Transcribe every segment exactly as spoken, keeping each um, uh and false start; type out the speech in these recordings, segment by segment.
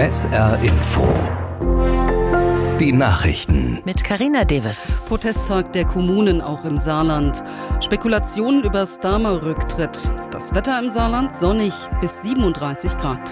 S R Info. Die Nachrichten. Mit Carina Deves. Protesttag der Kommunen auch im Saarland. Spekulationen über Starmer-Rücktritt. Das Wetter im Saarland sonnig bis siebenunddreißig Grad.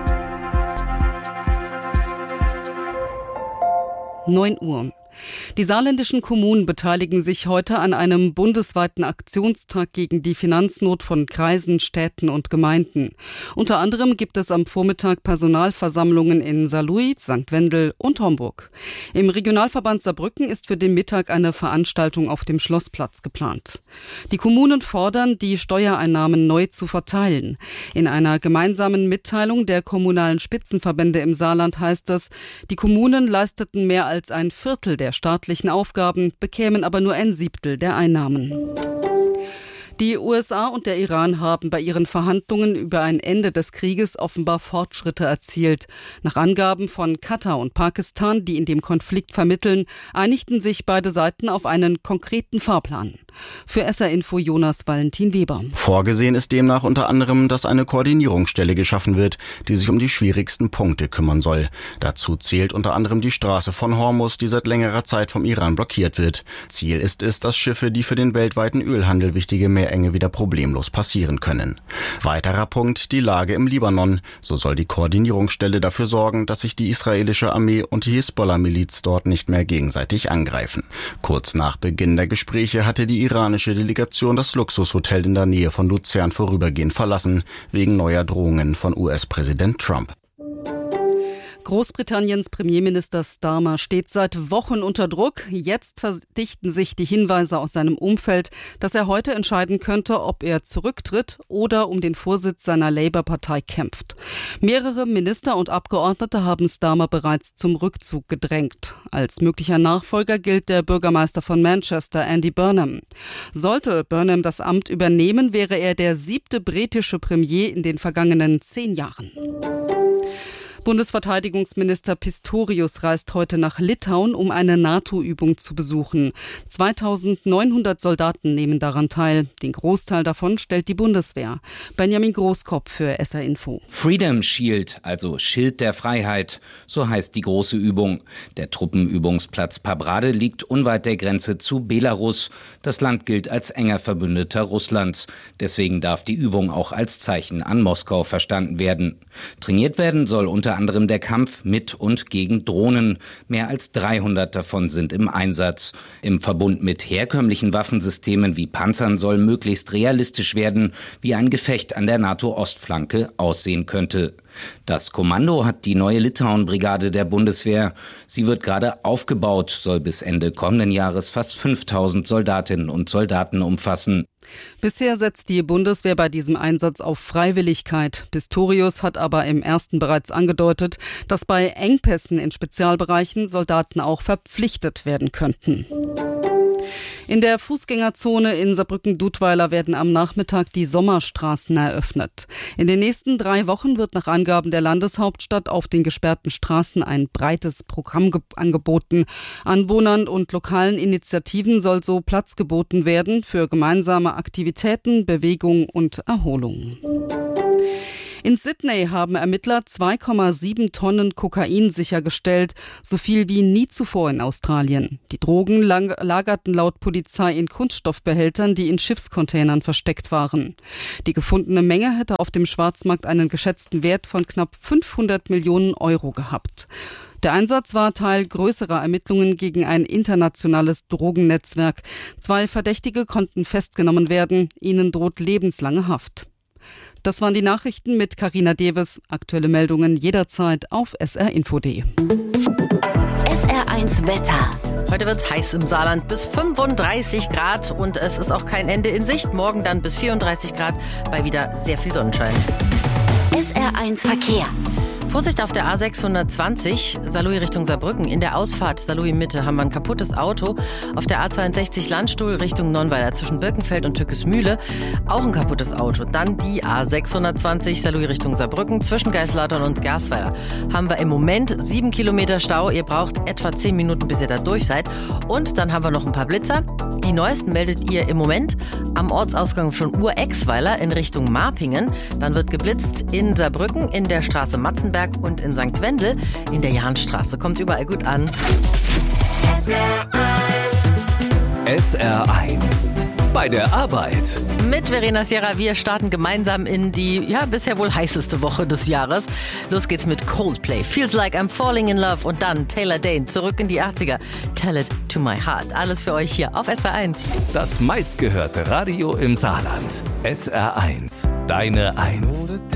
neun Uhr. Die saarländischen Kommunen beteiligen sich heute an einem bundesweiten Aktionstag gegen die Finanznot von Kreisen, Städten und Gemeinden. Unter anderem gibt es am Vormittag Personalversammlungen in Saarlouis, Sankt Wendel und Homburg. Im Regionalverband Saarbrücken ist für den Mittag eine Veranstaltung auf dem Schlossplatz geplant. Die Kommunen fordern, die Steuereinnahmen neu zu verteilen. In einer gemeinsamen Mitteilung der kommunalen Spitzenverbände im Saarland heißt es, die Kommunen leisteten mehr als ein Viertel der staatlichen Aufgaben, bekämen aber nur ein Siebtel der Einnahmen. Die U S A und der Iran haben bei ihren Verhandlungen über ein Ende des Krieges offenbar Fortschritte erzielt. Nach Angaben von Katar und Pakistan, die in dem Konflikt vermitteln, einigten sich beide Seiten auf einen konkreten Fahrplan. Für S R Info Jonas Valentin Weber. Vorgesehen ist demnach unter anderem, dass eine Koordinierungsstelle geschaffen wird, die sich um die schwierigsten Punkte kümmern soll. Dazu zählt unter anderem die Straße von Hormuz, die seit längerer Zeit vom Iran blockiert wird. Ziel ist es, dass Schiffe, die für den weltweiten Ölhandel wichtige Meerenge wieder problemlos passieren können. Weiterer Punkt, die Lage im Libanon. So soll die Koordinierungsstelle dafür sorgen, dass sich die israelische Armee und die Hisbollah-Miliz dort nicht mehr gegenseitig angreifen. Kurz nach Beginn der Gespräche hatte die iranische Delegation das Luxushotel in der Nähe von Luzern vorübergehend verlassen, wegen neuer Drohungen von U S-Präsident Trump. Großbritanniens Premierminister Starmer steht seit Wochen unter Druck. Jetzt verdichten sich die Hinweise aus seinem Umfeld, dass er heute entscheiden könnte, ob er zurücktritt oder um den Vorsitz seiner Labour-Partei kämpft. Mehrere Minister und Abgeordnete haben Starmer bereits zum Rückzug gedrängt. Als möglicher Nachfolger gilt der Bürgermeister von Manchester, Andy Burnham. Sollte Burnham das Amt übernehmen, wäre er der siebte britische Premier in den vergangenen zehn Jahren. Bundesverteidigungsminister Pistorius reist heute nach Litauen, um eine NATO-Übung zu besuchen. zweitausendneunhundert Soldaten nehmen daran teil. Den Großteil davon stellt die Bundeswehr. Benjamin Großkopf für S R Info. Freedom Shield, also Schild der Freiheit, so heißt die große Übung. Der Truppenübungsplatz Pabrade liegt unweit der Grenze zu Belarus. Das Land gilt als enger Verbündeter Russlands. Deswegen darf die Übung auch als Zeichen an Moskau verstanden werden. Trainiert werden soll unter anderem der Kampf mit und gegen Drohnen. Mehr als dreihundert davon sind im Einsatz. Im Verbund mit herkömmlichen Waffensystemen wie Panzern soll möglichst realistisch werden, wie ein Gefecht an der NATO-Ostflanke aussehen könnte. Das Kommando hat die neue Litauen-Brigade der Bundeswehr. Sie wird gerade aufgebaut, soll bis Ende kommenden Jahres fast fünftausend Soldatinnen und Soldaten umfassen. Bisher setzt die Bundeswehr bei diesem Einsatz auf Freiwilligkeit. Pistorius hat aber im ersten bereits angedeutet, dass bei Engpässen in Spezialbereichen Soldaten auch verpflichtet werden könnten. In der Fußgängerzone in Saarbrücken-Dudweiler werden am Nachmittag die Sommerstraßen eröffnet. In den nächsten drei Wochen wird nach Angaben der Landeshauptstadt auf den gesperrten Straßen ein breites Programm ge- angeboten. Anwohnern und lokalen Initiativen soll so Platz geboten werden für gemeinsame Aktivitäten, Bewegung und Erholung. In Sydney haben Ermittler zwei Komma sieben Tonnen Kokain sichergestellt, so viel wie nie zuvor in Australien. Die Drogen lang- lagerten laut Polizei in Kunststoffbehältern, die in Schiffscontainern versteckt waren. Die gefundene Menge hätte auf dem Schwarzmarkt einen geschätzten Wert von knapp fünfhundert Millionen Euro gehabt. Der Einsatz war Teil größerer Ermittlungen gegen ein internationales Drogennetzwerk. Zwei Verdächtige konnten festgenommen werden, ihnen droht lebenslange Haft. Das waren die Nachrichten mit Carina Deves. Aktuelle Meldungen jederzeit auf s r info punkt d e. S R eins Wetter. Heute wird es heiß im Saarland, bis fünfunddreißig Grad und es ist auch kein Ende in Sicht. Morgen dann bis vierunddreißig Grad bei wieder sehr viel Sonnenschein. S R eins Verkehr. Vorsicht auf der A sechshundertzwanzig, Saarlouis Richtung Saarbrücken. In der Ausfahrt Saarlouis Mitte haben wir ein kaputtes Auto. Auf der A zweiundsechzig Landstuhl Richtung Nonnweiler zwischen Birkenfeld und Tückesmühle auch ein kaputtes Auto. Dann die A sechshundertzwanzig Saarlouis Richtung Saarbrücken zwischen Geislautern und Garsweiler. Haben wir im Moment sieben Kilometer Stau. Ihr braucht etwa zehn Minuten, bis ihr da durch seid. Und dann haben wir noch ein paar Blitzer. Die neuesten meldet ihr im Moment am Ortsausgang von Urexweiler in Richtung Marpingen. Dann wird geblitzt in Saarbrücken in der Straße Matzenberg Heidelberg und in Sankt Wendel. In der Jahnstraße. Kommt überall gut an. S R eins. Bei der Arbeit. Mit Verena Sierra, wir starten gemeinsam in die, ja, bisher wohl heißeste Woche des Jahres. Los geht's mit Coldplay, Feels Like I'm Falling in Love und dann Taylor Dayne, zurück in die achtziger. Tell It to My Heart. Alles für euch hier auf S R eins. Das meistgehörte Radio im Saarland. S R eins. Deine Eins.